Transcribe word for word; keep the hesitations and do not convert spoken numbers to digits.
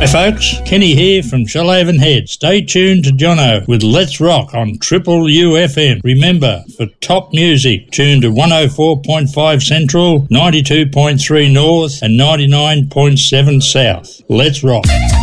Hey folks, Kenny here from Shoalhaven Head. Stay tuned to Jono with Let's Rock on Triple U F M. Remember, for top music, tune to one oh four point five Central, ninety-two point three North and ninety-nine point seven South. Let's rock.